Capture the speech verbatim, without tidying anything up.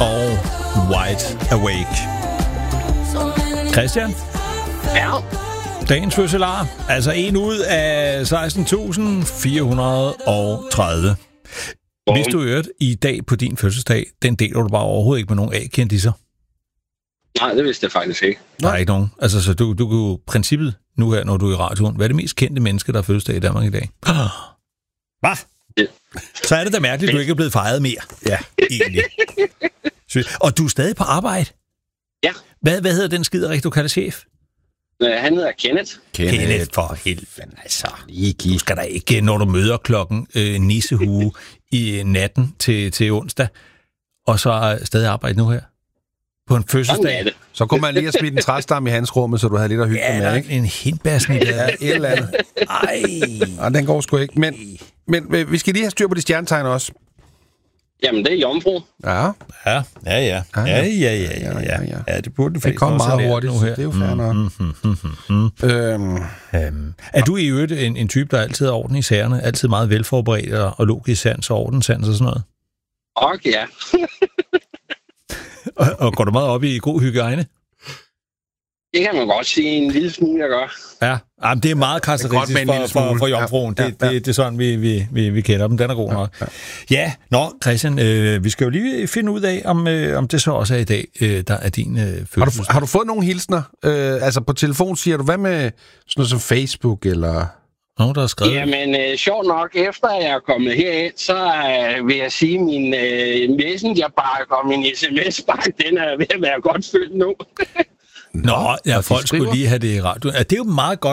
og Wide Awake. Christian? Ja. Dagens fødselar, altså en ud af seksten tusind fire hundrede og tredive. Hvis du hørte i dag på din fødselsdag, den deler du bare overhovedet ikke med nogen A-kendisser? Nej, det vidste jeg faktisk ikke. Der er ikke nogen. Altså, så du, du kan jo princippet nu her, når du er i radioen, hvad er det mest kendte menneske, der er fødselsdag i Danmark i dag? Hvad? Ja. Så er det da mærkeligt, at du ikke er blevet fejret mere. Ja, egentlig. Og du er stadig på arbejde? Ja. Hvad, hvad hedder den skiderik, du kalder chef? Han hedder Kenneth. Kenneth, Kenneth for helvede. Altså, du skal da ikke, når du møder klokken øh, nissehue i natten til, til onsdag, og så stadig arbejde nu her? På en fødselsdag. Så kunne man lige have smidt en træstamme i hans rum, så du havde lidt at hygge ja, med, ikke? en hindbærsen i det. Ja, et eller andet. Ej. Og den går sgu ikke. Men, men vi skal lige have styr på de stjernetegn også. Jamen, det er jomfru. Ja. Ja, ja, ja. Ja, ja, ja, ja, ja. Ja, det burde det det kom meget hurtigt nu her. Det er jo fair nok. Mm, mm, mm, mm, mm. Øhm. Øhm. Er du i øvrigt en, en type, der altid har orden i sagerne? Altid meget velforberedt og, og logisk sans og ordenssans og sådan noget? Okay, ja. og, og går du meget op i god hygiejne? Det kan man godt sige en lille smule, jeg gør. Ja, jamen, det er meget karakteristisk for, for, for jomfruen. Ja, ja, ja. Det, det, det er sådan, vi, vi, vi, vi kender dem. Den er god nok. Ja, ja. ja nå, Christian, øh, vi skal jo lige finde ud af, om, øh, om det så også er i dag, øh, der er din øh, fødselsdag. Har du, har du fået nogle hilsner? Øh, altså på telefon siger du, hvad med sådan noget som Facebook eller... Nogen, der har skrevet? Jamen, øh, sjovt nok, efter jeg er kommet herind, så øh, vil jeg sige, at min øh, messengerbakke og min sms-bakke, den er ved at være godt fyldt nu. Nå, ja, folk skulle lige have det i radio. Ja, det er jo meget godt.